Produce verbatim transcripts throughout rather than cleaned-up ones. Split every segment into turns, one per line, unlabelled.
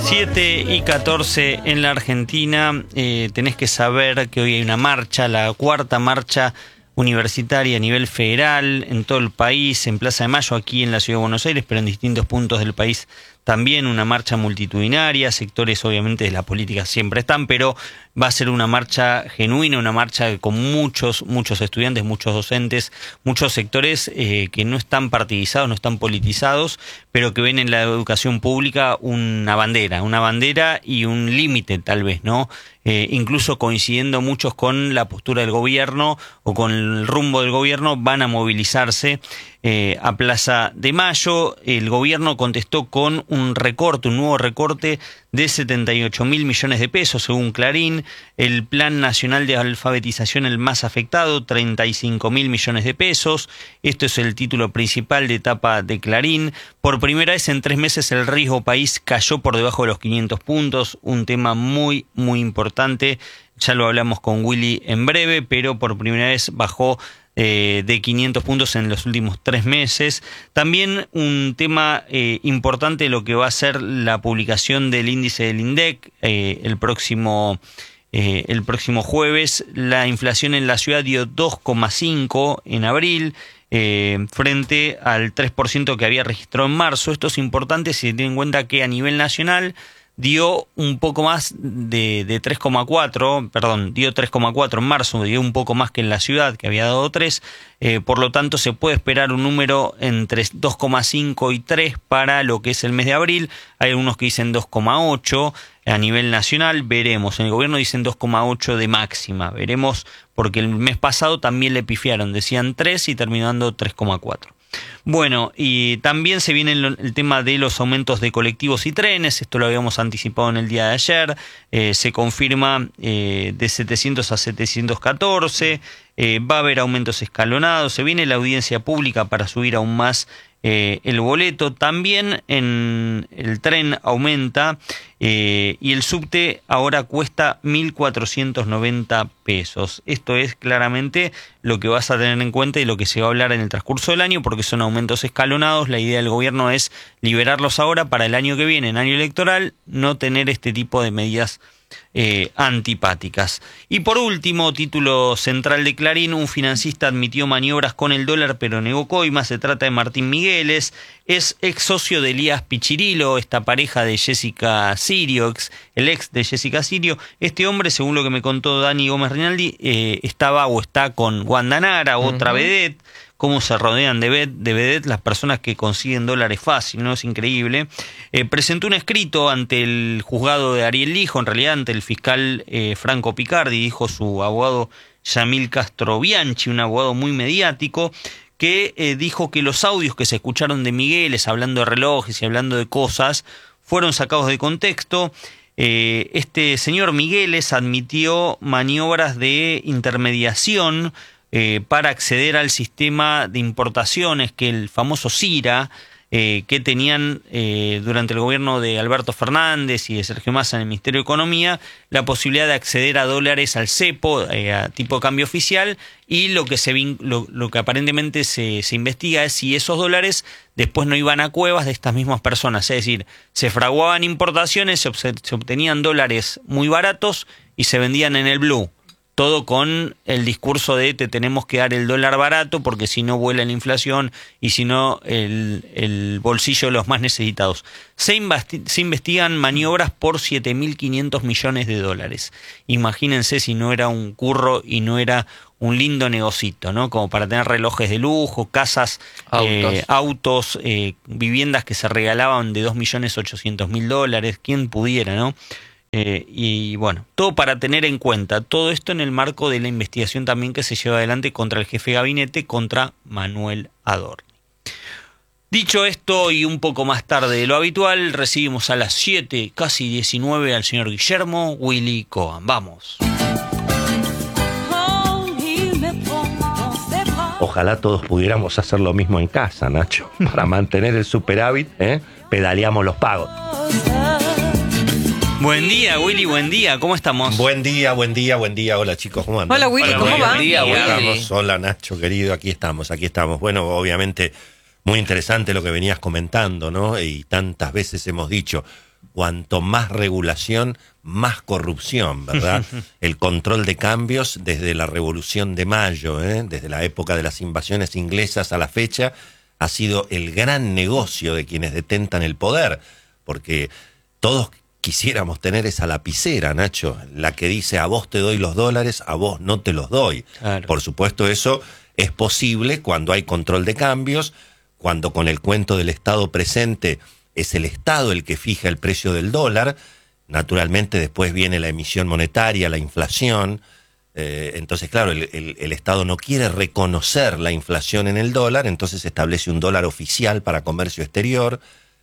siete y catorce en la Argentina. Eh, tenés que saber que hoy hay una marcha, la cuarta marcha universitaria a nivel federal en todo el país, en Plaza de Mayo, aquí en la Ciudad de Buenos Aires, pero en distintos puntos del país también una marcha multitudinaria. Sectores obviamente de la política siempre están, pero va a ser una marcha genuina, una marcha con muchos, muchos estudiantes, muchos docentes, muchos sectores eh, que no están partidizados, no están politizados, pero que ven en la educación pública una bandera, una bandera y un límite tal vez, ¿no? Eh, incluso coincidiendo muchos con la postura del gobierno o con el rumbo del gobierno, van a movilizarse eh, a Plaza de Mayo. El gobierno contestó con un recorte, un nuevo recorte de setenta y ocho mil millones de pesos, según Clarín. El Plan Nacional de Alfabetización, el más afectado, treinta y cinco mil millones de pesos. Esto es el título principal de etapa de Clarín. Por primera vez en tres meses el riesgo país cayó por debajo de los quinientos puntos, un tema muy, muy importante. Ya lo hablamos con Willy en breve, pero por primera vez bajó Eh, de quinientos puntos en los últimos tres meses. También un tema eh, importante, lo que va a ser la publicación del índice del INDEC eh, el próximo eh, el próximo jueves. La inflación en la ciudad dio dos coma cinco en abril, eh, frente al tres por ciento que había registrado en marzo. Esto es importante si se tiene en cuenta que a nivel nacional dio un poco más de, de tres coma cuatro, perdón, dio tres coma cuatro en marzo, dio un poco más que en la ciudad, que había dado tres, eh, por lo tanto se puede esperar un número entre dos coma cinco y tres para lo que es el mes de abril. Hay algunos que dicen dos coma ocho a nivel nacional, veremos. En el gobierno dicen dos coma ocho de máxima, veremos, porque el mes pasado también le pifiaron, decían tres y terminó dando tres coma cuatro. Bueno, y también se viene el, el tema de los aumentos de colectivos y trenes. Esto lo habíamos anticipado en el día de ayer. Eh, se confirma eh, de setecientos a setecientos catorce. Eh, va a haber aumentos escalonados. Se viene la audiencia pública para subir aún más eh, el boleto. También en el tren aumenta eh, y el subte ahora cuesta mil cuatrocientos noventa pesos. Esto es claramente lo que vas a tener en cuenta y lo que se va a hablar en el transcurso del año, porque son aumentos escalonados. La idea del gobierno es liberarlos ahora para el año que viene, en año electoral, no tener este tipo de medidas Eh, antipáticas. Y por último, título central de Clarín: un financista admitió maniobras con el dólar pero negó coimas. Se trata de Martín Migueles, es ex socio de Elías Pichirilo, esta pareja de Jessica Sirio, ex, el ex de Jessica Sirio. Este hombre, según lo que me contó Dani Gómez Rinaldi, eh, estaba o está con Wanda Nara, otra uh-huh. vedette. Cómo se rodean de, ved, de vedette las personas que consiguen dólares fácil, ¿no? Es increíble. Eh, presentó un escrito ante el juzgado de Ariel Lijo, en realidad ante el fiscal eh, Franco Picardi, dijo su abogado Yamil Castro Bianchi, un abogado muy mediático, que eh, dijo que los audios que se escucharon de Migueles hablando de relojes y hablando de cosas fueron sacados de contexto. Eh, este señor Migueles admitió maniobras de intermediación Eh, para acceder al sistema de importaciones, que el famoso CIRA, eh, que tenían eh, durante el gobierno de Alberto Fernández y de Sergio Massa en el Ministerio de Economía, la posibilidad de acceder a dólares al cepo, eh, a tipo de cambio oficial, y lo que se lo, lo que aparentemente se, se investiga es si esos dólares después no iban a cuevas de estas mismas personas, es decir, se fraguaban importaciones, se, se obtenían dólares muy baratos y se vendían en el blue. Todo con el discurso de te tenemos que dar el dólar barato porque si no vuela la inflación y si no el, el bolsillo de los más necesitados. Se, investi- se investigan maniobras por siete mil quinientos millones de dólares. Imagínense si no era un curro y no era un lindo negocito, ¿no? Como para tener relojes de lujo, casas, autos, eh, autos eh, viviendas que se regalaban de dos millones ochocientos mil dólares. ¿Quién pudiera, no? Eh, y bueno, todo para tener en cuenta, todo esto en el marco de la investigación también que se lleva adelante contra el jefe de gabinete, contra Manuel Adorni. Dicho esto, y un poco más tarde de lo habitual, recibimos a las siete, casi diecinueve, al señor Guillermo Willy Cohen. Vamos.
Ojalá todos pudiéramos hacer lo mismo en casa, Nacho. Para mantener el superávit, ¿eh? Pedaleamos los pagos.
Buen día, Willy, buen día, ¿cómo estamos?
Buen día, buen día, buen día. Hola, chicos, ¿cómo andan?
Hola, Willy,
Hola,
¿cómo
Willy.
va?
Buen día, Willy.
Estamos. Hola, Nacho, querido, aquí estamos, aquí estamos. Bueno, obviamente, muy interesante lo que venías comentando, ¿no? Y tantas veces hemos dicho, cuanto más regulación, más corrupción, ¿verdad? El control de cambios desde la Revolución de Mayo, ¿eh? desde la época de las invasiones inglesas a la fecha, ha sido el gran negocio de quienes detentan el poder, porque todos quisiéramos tener esa lapicera, Nacho, la que dice a vos te doy los dólares, a vos no te los doy. Claro. Por supuesto, eso es posible cuando hay control de cambios, cuando con el cuento del Estado presente es el Estado el que fija el precio del dólar. Naturalmente después viene la emisión monetaria, la inflación. Eh, entonces, claro, el, el, el Estado no quiere reconocer la inflación en el dólar, entonces establece un dólar oficial para comercio exterior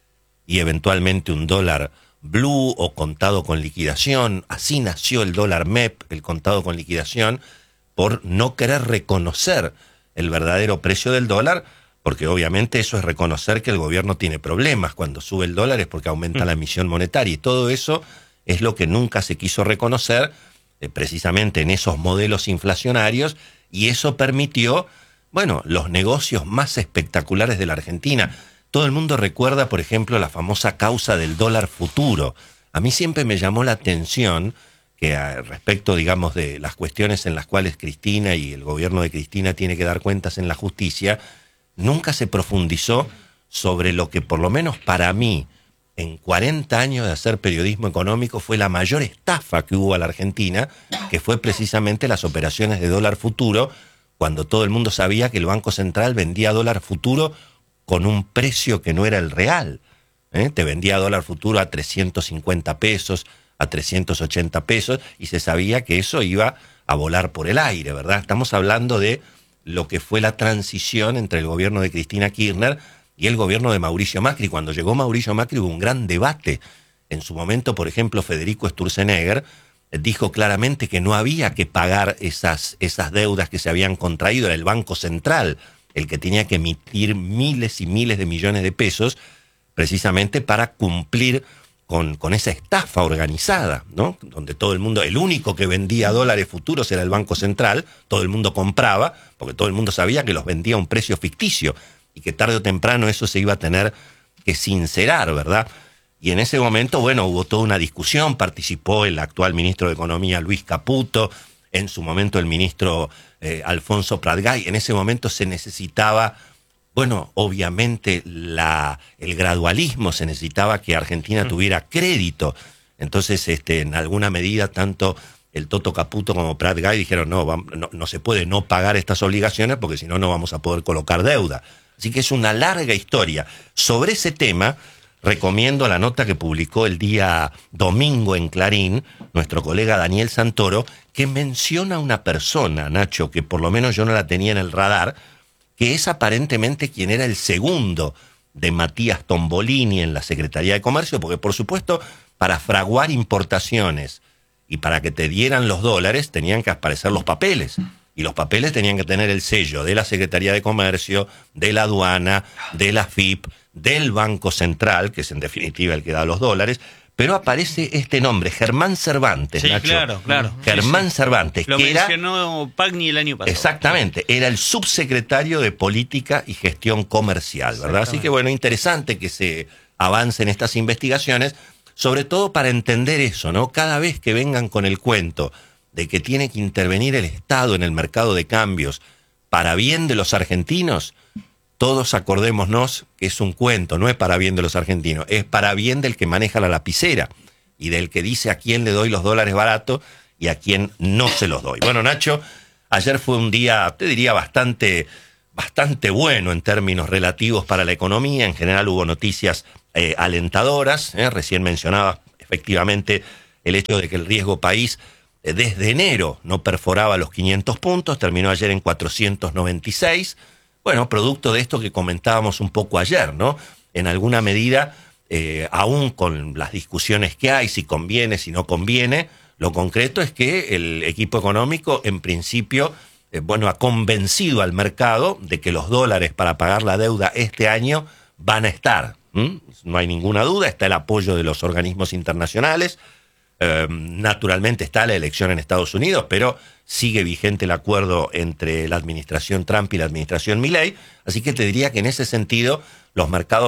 y eventualmente un dólar blue o contado con liquidación. Así nació el dólar M E P, el contado con liquidación, por no querer reconocer el verdadero precio del dólar, porque obviamente eso es reconocer que el gobierno tiene problemas. Cuando sube el dólar es porque aumenta la emisión monetaria, y todo eso es lo que nunca se quiso reconocer eh, precisamente en esos modelos inflacionarios, y eso permitió, bueno, los negocios más espectaculares de la Argentina. Todo el mundo recuerda, por ejemplo, la famosa causa del dólar futuro. A mí siempre me llamó la atención que a, respecto, digamos, de las cuestiones en las cuales Cristina y el gobierno de Cristina tiene que dar cuentas en la justicia, nunca se profundizó sobre lo que, por lo menos para mí, en cuarenta años de hacer periodismo económico, fue la mayor estafa que hubo a la Argentina, que fue precisamente las operaciones de dólar futuro, cuando todo el mundo sabía que el Banco Central vendía dólar futuro con un precio que no era el real. ¿Eh? Te vendía dólar futuro a trescientos cincuenta pesos, a trescientos ochenta pesos, y se sabía que eso iba a volar por el aire, ¿verdad? Estamos hablando de lo que fue la transición entre el gobierno de Cristina Kirchner y el gobierno de Mauricio Macri. Cuando llegó Mauricio Macri hubo un gran debate. En su momento, por ejemplo, Federico Sturzenegger dijo claramente que no había que pagar esas, esas deudas que se habían contraído. Era el Banco Central el que tenía que emitir miles y miles de millones de pesos precisamente para cumplir con, con esa estafa organizada, ¿no? Donde todo el mundo, el único que vendía dólares futuros era el Banco Central, todo el mundo compraba, porque todo el mundo sabía que los vendía a un precio ficticio y que tarde o temprano eso se iba a tener que sincerar, ¿verdad? Y en ese momento, bueno, hubo toda una discusión, participó el actual ministro de Economía, Luis Caputo, en su momento el ministro eh, Alfonso Pratgay. En ese momento se necesitaba, bueno, obviamente la, el gradualismo, se necesitaba que Argentina tuviera crédito. Entonces, este, en alguna medida, tanto el Toto Caputo como Pratgay dijeron, no, no, no se puede no pagar estas obligaciones porque si no, no vamos a poder colocar deuda. Así que es una larga historia. Sobre ese tema, recomiendo la nota que publicó el día domingo en Clarín nuestro colega Daniel Santoro, que menciona una persona, Nacho, que por lo menos yo no la tenía en el radar, que es aparentemente quien era el segundo de Matías Tombolini en la Secretaría de Comercio, porque por supuesto, para fraguar importaciones y para que te dieran los dólares, tenían que aparecer los papeles. Y los papeles tenían que tener el sello de la Secretaría de Comercio, de la aduana, de la F I P, del Banco Central, que es en definitiva el que da los dólares. Pero aparece este nombre, Germán Cervantes,
sí,
Nacho.
claro, claro.
Germán
sí, sí.
Cervantes,
Lo
que
mencionó era, Pagni el año pasado.
Exactamente, era el subsecretario de Política y Gestión Comercial, ¿verdad? Así que bueno, interesante que se avance en estas investigaciones, sobre todo para entender eso, ¿no? Cada vez que vengan con el cuento de que tiene que intervenir el Estado en el mercado de cambios para bien de los argentinos, todos acordémonos que es un cuento, no es para bien de los argentinos, es para bien del que maneja la lapicera y del que dice a quién le doy los dólares baratos y a quién no se los doy. Bueno, Nacho, ayer fue un día, te diría, bastante, bastante bueno en términos relativos para la economía. En general hubo noticias eh, alentadoras. ¿eh? Recién mencionaba efectivamente el hecho de que el riesgo país eh, desde enero no perforaba los quinientos puntos, terminó ayer en cuatrocientos noventa y seis. Bueno, producto de esto que comentábamos un poco ayer, ¿no? En alguna medida, eh, aún con las discusiones que hay, si conviene, si no conviene, lo concreto es que el equipo económico, en principio, eh, bueno, ha convencido al mercado de que los dólares para pagar la deuda este año van a estar. ¿Mm? No hay ninguna duda, está el apoyo de los organismos internacionales. Eh, naturalmente está la elección en Estados Unidos, pero sigue vigente el acuerdo entre la administración Trump y la administración Milei, así que te diría que en ese sentido los mercados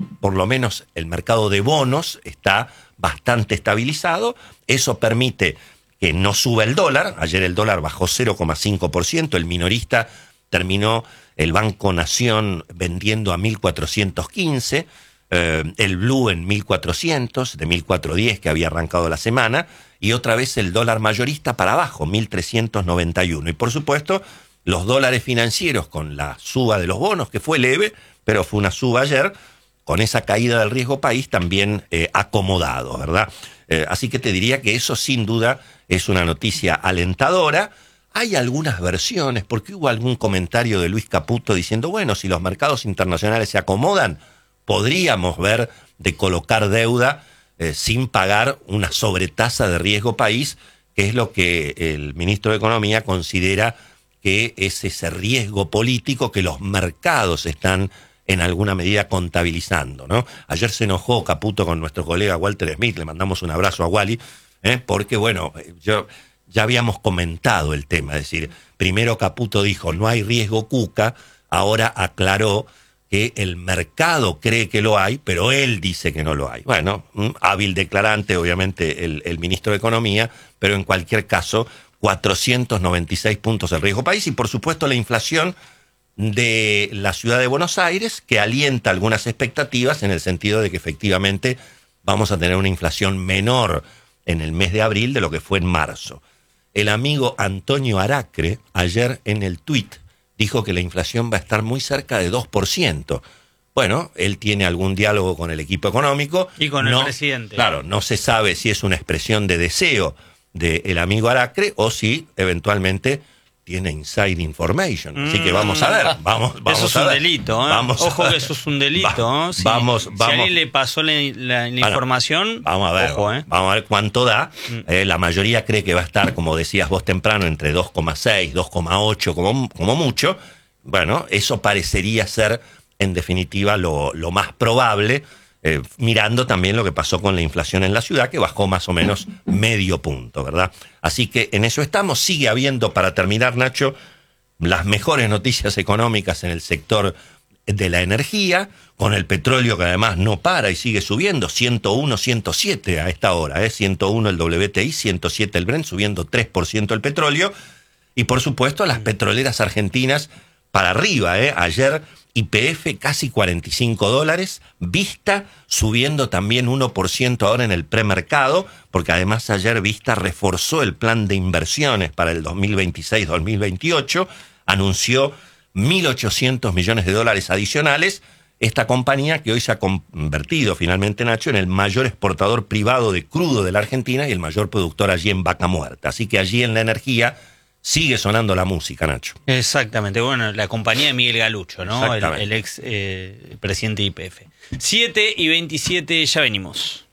por lo menos el mercado de bonos está bastante estabilizado. Eso permite que no suba el dólar. Ayer el dólar bajó cero coma cinco por ciento. El minorista terminó el Banco Nación vendiendo a mil cuatrocientos quince, eh, el Blue en mil cuatrocientos, de mil cuatrocientos diez que había arrancado la semana, y otra vez el dólar mayorista para abajo, mil trescientos noventa y uno. Y por supuesto, los dólares financieros con la suba de los bonos, que fue leve, pero fue una suba ayer, con esa caída del riesgo país también eh, acomodado, ¿verdad? Eh, así que te diría que eso sin duda es una noticia alentadora. Hay algunas versiones, porque hubo algún comentario de Luis Caputo diciendo, bueno, si los mercados internacionales se acomodan, podríamos ver de colocar deuda eh, sin pagar una sobretasa de riesgo país, que es lo que el ministro de Economía considera que es ese riesgo político que los mercados están en alguna medida contabilizando, ¿no? Ayer se enojó Caputo con nuestro colega Walter Smith, le mandamos un abrazo a Wally, ¿eh? porque bueno, yo ya habíamos comentado el tema, es decir, primero Caputo dijo no hay riesgo cuca, ahora aclaró que el mercado cree que lo hay, pero él dice que no lo hay. Bueno, un hábil declarante, obviamente, el, el ministro de Economía, pero en cualquier caso, cuatrocientos noventa y seis puntos el riesgo país, y por supuesto la inflación de la ciudad de Buenos Aires, que alienta algunas expectativas en el sentido de que efectivamente vamos a tener una inflación menor en el mes de abril de lo que fue en marzo. El amigo Antonio Aracre, ayer en el tuit, dijo que la inflación va a estar muy cerca de dos por ciento. Bueno, él tiene algún diálogo con el equipo económico.
Y con
no,
el presidente.
Claro, no se sabe si es una expresión de deseo del amigo Aracre o si eventualmente tiene inside information. Así que vamos a ver. Vamos, vamos
eso es
a
un
ver.
delito, ¿eh?
Vamos
Ojo
a ver.
que eso es un delito.
Va,
¿eh? Si,
vamos,
si
vamos.
a alguien le pasó la, la, la
Bueno,
información,
vamos a ver.
ojo, ¿eh?
Vamos a ver cuánto da.
Mm.
Eh, la mayoría cree que va a estar, como decías vos temprano, entre dos coma seis, dos coma ocho, como, como mucho. Bueno, eso parecería ser, en definitiva, lo, lo más probable, eh, mirando también lo que pasó con la inflación en la ciudad, que bajó más o menos medio punto, ¿verdad? Así que en eso estamos. Sigue habiendo, para terminar, Nacho, las mejores noticias económicas en el sector de la energía, con el petróleo que además no para y sigue subiendo, ciento uno, ciento siete a esta hora, ¿eh? ciento uno el W T I, ciento siete el Brent, subiendo tres por ciento el petróleo, y por supuesto las petroleras argentinas para arriba, ¿eh? Ayer Y P F casi cuarenta y cinco dólares, Vista subiendo también uno por ciento ahora en el premercado, porque además ayer Vista reforzó el plan de inversiones para el dos mil veintiséis dos mil veintiocho, anunció mil ochocientos millones de dólares adicionales. Esta compañía que hoy se ha convertido finalmente, Nacho, en el mayor exportador privado de crudo de la Argentina y el mayor productor allí en Vaca Muerta. Así que allí en la energía sigue sonando la música, Nacho.
Exactamente, bueno, la compañía de Miguel Galucho, ¿no? El, el ex eh, presidente de Y P F. siete y veintisiete, ya venimos.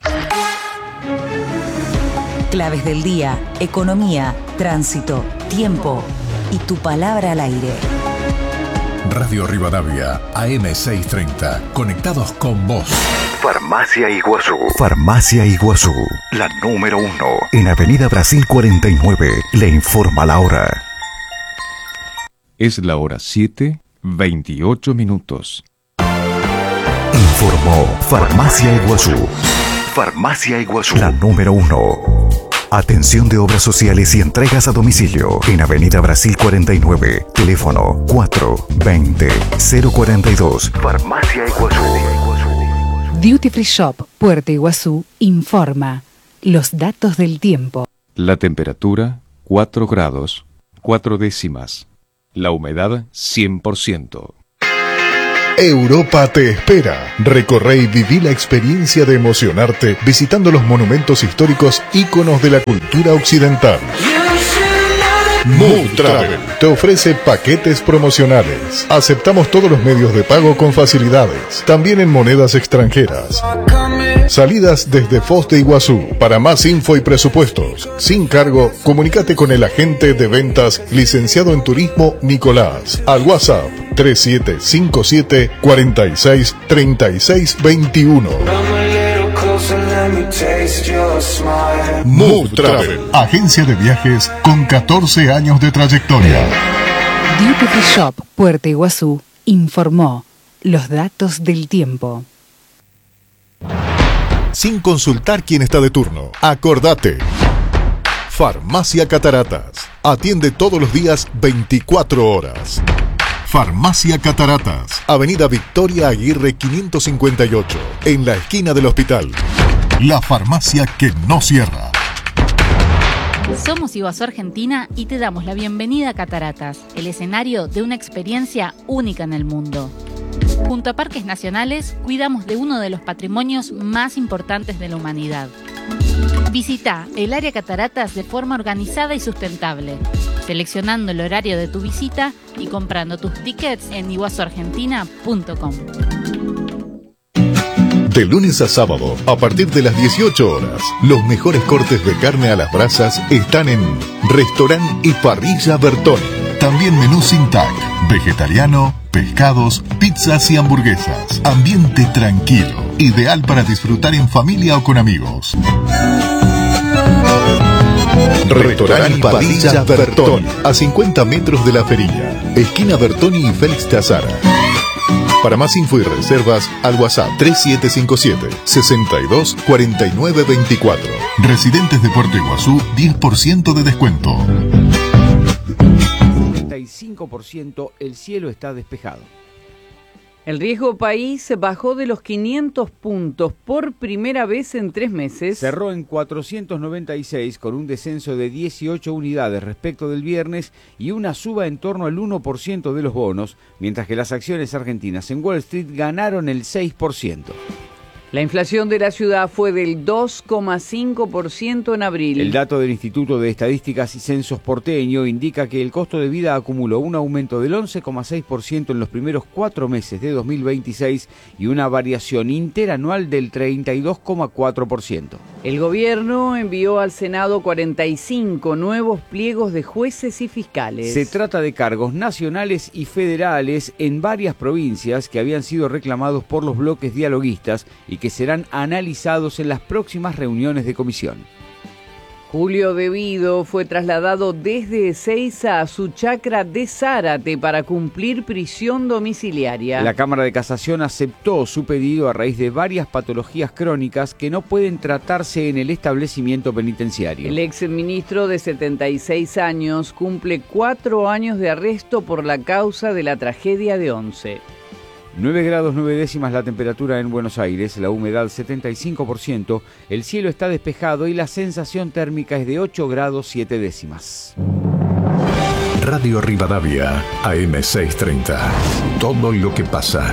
Claves del día, economía, tránsito, tiempo y tu palabra al aire.
Radio Rivadavia, A M seiscientos treinta, conectados con vos.
Farmacia Iguazú. Farmacia Iguazú, la número uno. En Avenida Brasil cuarenta y nueve, le informa la hora.
Es la hora siete, veintiocho minutos.
Informó Farmacia Iguazú. Farmacia Iguazú, la número uno. Atención de obras sociales y entregas a domicilio en Avenida Brasil cuarenta y nueve, teléfono cuatro veinte cero cuarenta y dos. Farmacia Iguazú.
Duty Free Shop Puerto Iguazú informa los datos del tiempo.
La temperatura cuatro grados, cuatro décimas. La humedad cien por ciento.
Europa te espera. Recorre y viví la experiencia de emocionarte visitando los monumentos históricos íconos de la cultura occidental. Mood Travel te ofrece paquetes promocionales. Aceptamos todos los medios de pago con facilidades, también en monedas extranjeras. Salidas desde Foz de Iguazú. Para más info y presupuestos, sin cargo, comunícate con el agente de ventas licenciado en turismo Nicolás al WhatsApp tres siete cinco siete cuatro seis tres seis dos uno. Mood Travel, agencia de viajes con catorce años de trayectoria.
Duty Free Shop Puerto Iguazú informó los datos del tiempo.
sin consultar quién está de turno. Acordate. Farmacia Cataratas. Atiende todos los días veinticuatro horas. Farmacia Cataratas, Avenida Victoria Aguirre quinientos cincuenta y ocho, en la esquina del hospital. La farmacia que no cierra.
Somos Iguazú Argentina y te damos la bienvenida a Cataratas, el escenario de una experiencia única en el mundo. Junto a Parques Nacionales, cuidamos de uno de los patrimonios más importantes de la humanidad. Visita el área Cataratas de forma organizada y sustentable, seleccionando el horario de tu visita y comprando tus tickets en iguazu argentina punto com.
De lunes a sábado, a partir de las dieciocho horas, los mejores cortes de carne a las brasas están en Restaurant y Parrilla Bertoni. También menú sin tag, vegetariano, pescados, pizzas y hamburguesas. Ambiente tranquilo, ideal para disfrutar en familia o con amigos. Restaurant y Parrilla Bertoni, a cincuenta metros de la Ferilla, esquina Bertoni y Félix de Azara. Para más info y reservas, al WhatsApp tres siete cinco siete, sesenta y dos, cuarenta y nueve veinticuatro. Residentes de Puerto Iguazú, diez por ciento de descuento.
setenta y cinco por ciento el cielo está despejado.
El riesgo país bajó de los quinientos puntos por primera vez en tres meses.
Cerró en cuatrocientos noventa y seis con un descenso de dieciocho unidades respecto del viernes y una suba en torno al uno por ciento de los bonos, mientras que las acciones argentinas en Wall Street ganaron el seis por ciento.
La inflación de la ciudad fue del dos coma cinco por ciento en abril.
El dato del Instituto de Estadísticas y Censos porteño indica que el costo de vida acumuló un aumento del once coma seis por ciento en los primeros cuatro meses de dos mil veintiséis y una variación interanual del treinta y dos coma cuatro por ciento.
El gobierno envió al Senado cuarenta y cinco nuevos pliegos de jueces y fiscales.
Se trata de cargos nacionales y federales en varias provincias que habían sido reclamados por los bloques dialoguistas y que serán analizados en las próximas reuniones de comisión.
Julio Devido fue trasladado desde Ezeiza a su chacra de Zárate para cumplir prisión domiciliaria.
La Cámara de Casación aceptó su pedido a raíz de varias patologías crónicas que no pueden tratarse en el establecimiento penitenciario.
El exministro de setenta y seis años cumple cuatro años de arresto por la causa de la tragedia de Once.
nueve grados nueve décimas la temperatura en Buenos Aires, la humedad setenta y cinco por ciento, el cielo está despejado y la sensación térmica es de ocho grados siete décimas.
Radio Rivadavia, A M seiscientos treinta. Todo lo que pasa.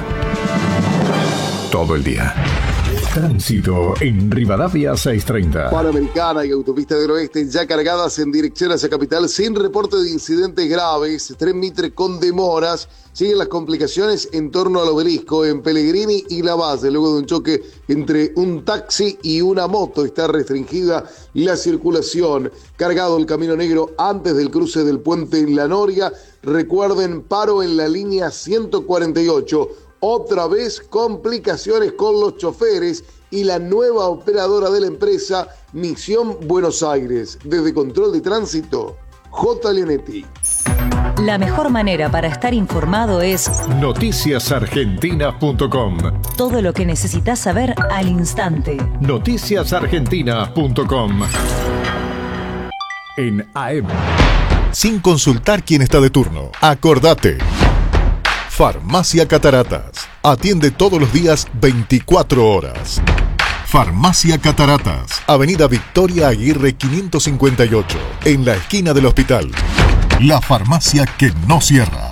Todo el día. Tránsito en Rivadavia seiscientos treinta.
Panamericana y Autopista del Oeste ya cargadas en dirección hacia Capital sin reporte de incidentes graves. Tren Mitre con demoras. Siguen las complicaciones en torno al Obelisco, en Pellegrini y La Base. Luego de un choque entre un taxi y una moto está restringida la circulación. Cargado el Camino Negro antes del cruce del puente La Noria. Recuerden, paro en la línea ciento cuarenta y ocho. Otra vez complicaciones con los choferes y la nueva operadora de la empresa, Misión Buenos Aires. Desde Control de Tránsito, J. Leonetti.
La mejor manera para estar informado es
noticias argentinas punto com.
Todo lo que necesitas saber al instante.
noticias argentinas punto com. En A M.
Sin consultar quién está de turno. Acordate. Farmacia Cataratas. Atiende todos los días veinticuatro horas. Farmacia Cataratas. Avenida Victoria Aguirre quinientos cincuenta y ocho, en la esquina del hospital. La farmacia que no cierra.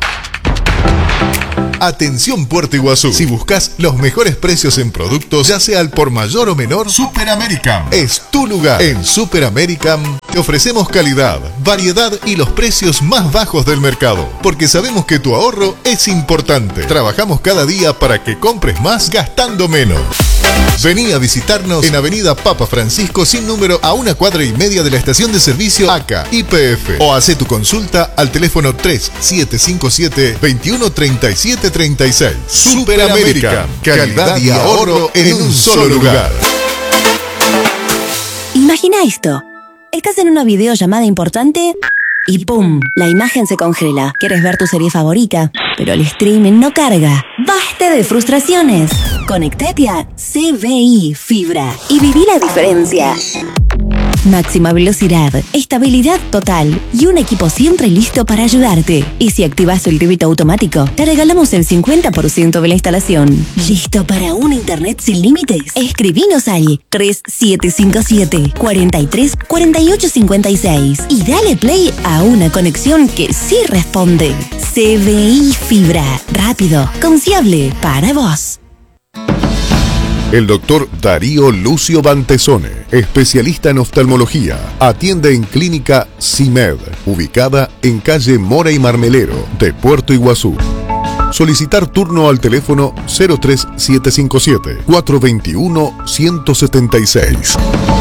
Atención Puerto Iguazú. Si buscas los mejores precios en productos, ya sea al por mayor o menor, Super American es tu lugar. En Super American te ofrecemos calidad, variedad y los precios más bajos del mercado, porque sabemos que tu ahorro es importante. Trabajamos cada día para que compres más gastando menos. Vení a visitarnos en Avenida Papa Francisco sin número, a una cuadra y media de la estación de servicio A C A Y P F, o hace tu consulta al teléfono tres siete cinco siete, veintiuno treinta y siete treinta y seis. Super American, calidad y ahorro en un solo lugar.
Imagina esto. Estás en una videollamada importante Y ¡pum! La imagen se congela. ¿Quieres ver tu serie favorita? Pero el streaming no carga. ¡Basta de frustraciones! Conectate a C V I Fibra y viví la diferencia. Máxima velocidad, estabilidad total y un equipo siempre listo para ayudarte. Y si activas el débito automático, te regalamos el cincuenta por ciento de la instalación. ¿Listo para un internet sin límites? Escribinos al tres siete cinco siete, cuatro tres, cuatro ocho cinco seis y dale play a una conexión que sí responde. C V I Fibra, rápido, confiable, para vos.
El doctor Darío Lucio Bantesone, especialista en oftalmología, atiende en Clínica CIMED, ubicada en calle Mora y Marmelero de Puerto Iguazú. Solicitar turno al teléfono cero tres siete cinco siete, cuatro dos uno, uno siete seis.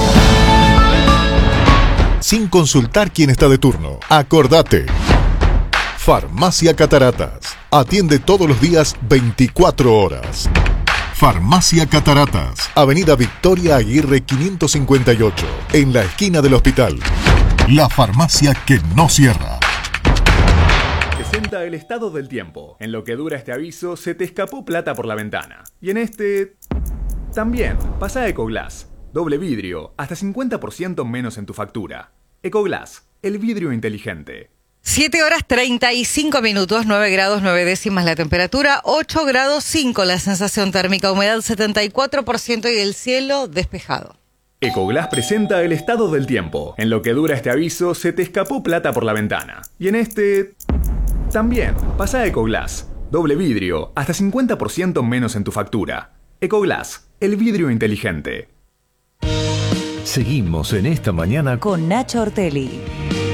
Sin consultar quién está de turno, acordate. Farmacia Cataratas. Atiende todos los días veinticuatro horas. Farmacia Cataratas, Avenida Victoria Aguirre quinientos cincuenta y ocho, en la esquina del hospital. La farmacia que no cierra.
Presenta el estado del tiempo. En lo que dura este aviso, se te escapó plata por la ventana. Y en este... también, pasa Ecoglass. Doble vidrio, hasta cincuenta por ciento menos en tu factura. Ecoglass, el vidrio inteligente.
siete horas treinta y cinco minutos, nueve grados nueve décimas la temperatura, ocho grados cinco la sensación térmica, humedad setenta y cuatro por ciento y el cielo despejado.
Ecoglass presenta el estado del tiempo. En lo que dura este aviso, se te escapó plata por la ventana. Y en este... también, pasa Ecoglass. Doble vidrio, hasta cincuenta por ciento menos en tu factura. Ecoglass, el vidrio inteligente.
Seguimos en esta mañana
con Nacho Ortelli.